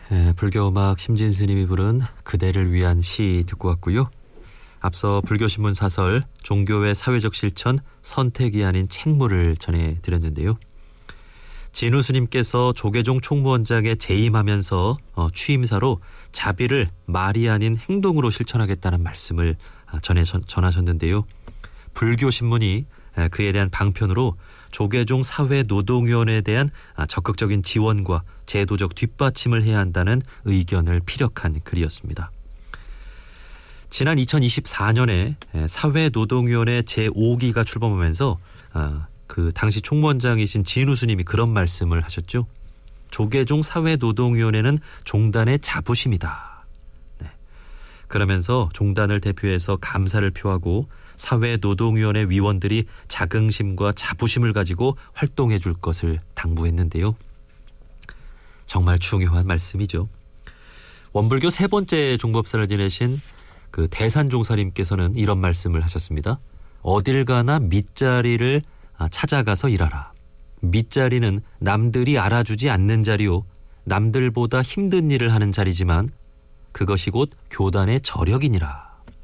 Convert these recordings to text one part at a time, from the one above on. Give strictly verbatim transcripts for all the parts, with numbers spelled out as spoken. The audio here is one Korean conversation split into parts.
예, 불교음악 심진 스님이 부른 그대를 위한 시 듣고 왔고요. 앞서 불교신문 사설 종교의 사회적 실천 선택이 아닌 책무를 전해드렸는데요. 진우 스님께서 조계종 총무원장에 재임하면서 어, 취임사로 자비를 말이 아닌 행동으로 실천하겠다는 말씀을 전해 전하셨는데요. 불교신문이 그에 대한 방편으로 조계종 사회노동위원회에 대한 적극적인 지원과 제도적 뒷받침을 해야 한다는 의견을 피력한 글이었습니다. 지난 이천이십사 년에 사회노동위원회 제오 기가 출범하면서 그 당시 총무원장이신 진우 스님이 그런 말씀을 하셨죠. 조계종 사회노동위원회는 종단의 자부심이다. 네. 그러면서 종단을 대표해서 감사를 표하고 사회노동위원회 위원들이 자긍심과 자부심을 가지고 활동해 줄 것을 당부했는데요. 정말 중요한 말씀이죠. 원불교 세 번째 종법사를 지내신 그 대산종사님께서는 이런 말씀을 하셨습니다. 어딜 가나 밑자리를 찾아가서 일하라. 밑자리는 남들이 알아주지 않는 자리요. 남들보다 힘든 일을 하는 자리지만 그것이 곧 교단의 저력이니라.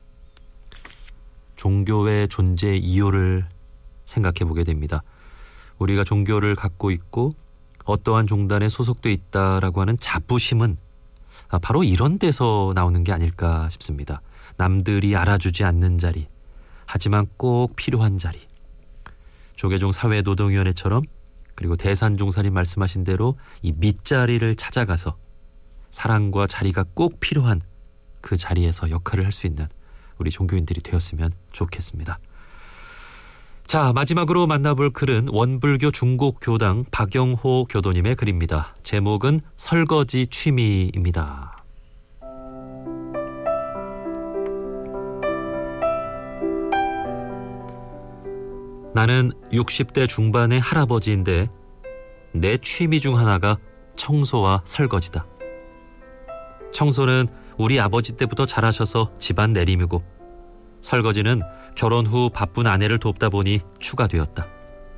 종교의 존재 이유를 생각해 보게 됩니다. 우리가 종교를 갖고 있고 어떠한 종단에 소속돼 있다라고 하는 자부심은 바로 이런 데서 나오는 게 아닐까 싶습니다. 남들이 알아주지 않는 자리, 하지만 꼭 필요한 자리. 조계종 사회노동위원회처럼 그리고 대산종사님 말씀하신 대로 이 밑자리를 찾아가서 사랑과 자리가 꼭 필요한 그 자리에서 역할을 할 수 있는 우리 종교인들이 되었으면 좋겠습니다. 자, 마지막으로 만나볼 글은 원불교 중국교당 박영호 교도님의 글입니다. 제목은 설거지 취미입니다. 나는 육십 대 중반의 할아버지인데 내 취미 중 하나가 청소와 설거지다. 청소는 우리 아버지 때부터 잘하셔서 집안 내림이고 설거지는 결혼 후 바쁜 아내를 돕다 보니 추가되었다.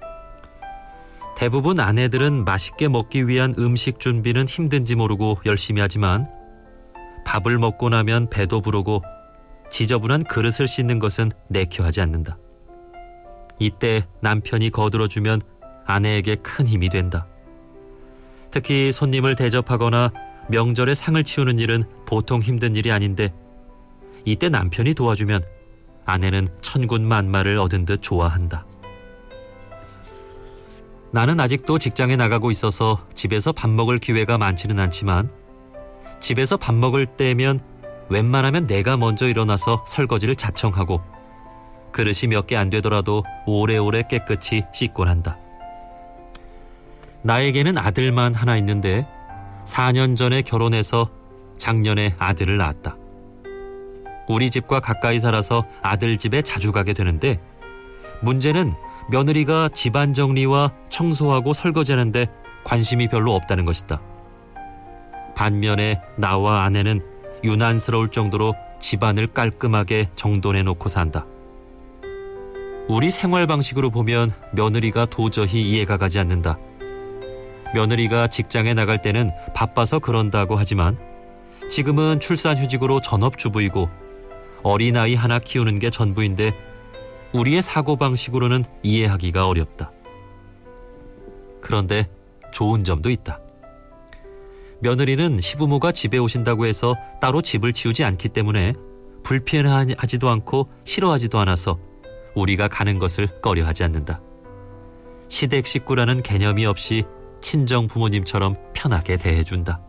대부분 아내들은 맛있게 먹기 위한 음식 준비는 힘든지 모르고 열심히 하지만 밥을 먹고 나면 배도 부르고 지저분한 그릇을 씻는 것은 내켜 하지 않는다. 이때 남편이 거들어주면 아내에게 큰 힘이 된다. 특히 손님을 대접하거나 명절에 상을 치우는 일은 보통 힘든 일이 아닌데 이때 남편이 도와주면 아내는 천군만마를 얻은 듯 좋아한다. 나는 아직도 직장에 나가고 있어서 집에서 밥 먹을 기회가 많지는 않지만 집에서 밥 먹을 때면 웬만하면 내가 먼저 일어나서 설거지를 자청하고 그릇이 몇 개 안 되더라도 오래오래 깨끗이 씻곤 한다. 나에게는 아들만 하나 있는데 사 년 전에 결혼해서 작년에 아들을 낳았다. 우리 집과 가까이 살아서 아들 집에 자주 가게 되는데 문제는 며느리가 집안 정리와 청소하고 설거지하는데 관심이 별로 없다는 것이다. 반면에 나와 아내는 유난스러울 정도로 집안을 깔끔하게 정돈해놓고 산다. 우리 생활 방식으로 보면 며느리가 도저히 이해가 가지 않는다. 며느리가 직장에 나갈 때는 바빠서 그런다고 하지만 지금은 출산휴직으로 전업주부이고 어린아이 하나 키우는 게 전부인데 우리의 사고방식으로는 이해하기가 어렵다. 그런데 좋은 점도 있다. 며느리는 시부모가 집에 오신다고 해서 따로 집을 치우지 않기 때문에 불편하지도 않고 싫어하지도 않아서 우리가 가는 것을 꺼려하지 않는다. 시댁 식구라는 개념이 없이 친정 부모님처럼 편하게 대해준다.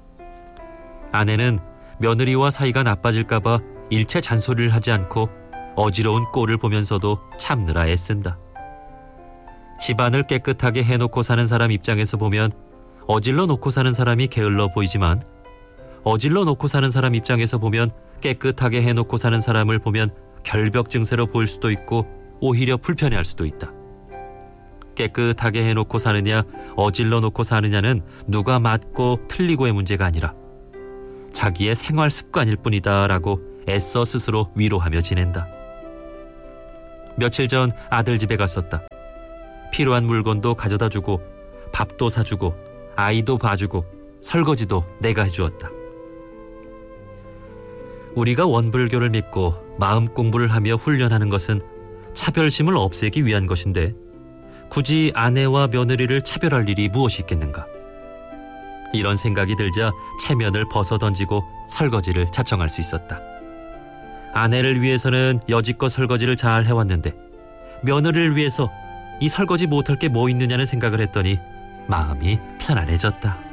아내는 며느리와 사이가 나빠질까 봐 일체 잔소리를 하지 않고 어지러운 꼴을 보면서도 참느라 애쓴다. 집안을 깨끗하게 해놓고 사는 사람 입장에서 보면 어질러 놓고 사는 사람이 게을러 보이지만 어질러 놓고 사는 사람 입장에서 보면 깨끗하게 해놓고 사는 사람을 보면 결벽 증세로 보일 수도 있고 오히려 불편해할 수도 있다. 깨끗하게 해놓고 사느냐 어질러 놓고 사느냐는 누가 맞고 틀리고의 문제가 아니라 자기의 생활 습관일 뿐이다 라고 애써 스스로 위로하며 지낸다. 며칠 전 아들 집에 갔었다. 필요한 물건도 가져다 주고 밥도 사주고 아이도 봐주고 설거지도 내가 해주었다. 우리가 원불교를 믿고 마음 공부를 하며 훈련하는 것은 차별심을 없애기 위한 것인데 굳이 아내와 며느리를 차별할 일이 무엇이 있겠는가. 이런 생각이 들자 체면을 벗어던지고 설거지를 자청할 수 있었다. 아내를 위해서는 여지껏 설거지를 잘 해왔는데 며느리를 위해서 이 설거지 못할 게 뭐 있느냐는 생각을 했더니 마음이 편안해졌다.